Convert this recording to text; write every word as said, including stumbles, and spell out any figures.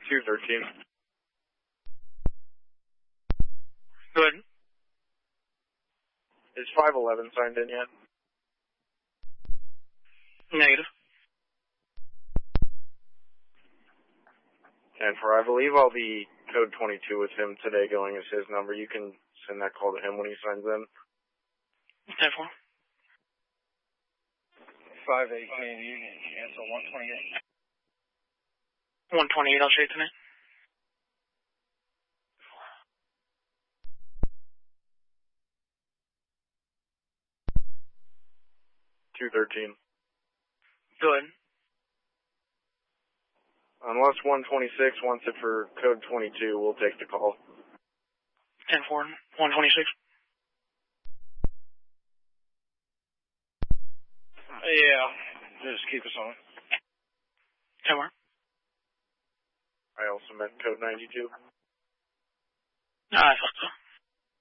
two thirteen. Good. Is five eleven signed in yet? Negative. And for, I believe I'll be code twenty-two with him today going as his number. You can send that call to him when he signs in. ten four. five eighteen, you can cancel one twenty-eight. one twenty-eight, I'll show you tonight. two thirteen. Good. Unless one twenty-six wants it for code twenty-two, we'll take the call. ten four, one twenty-six. Yeah, just keep us on. ten four. I also meant code ninety-two. I thought so.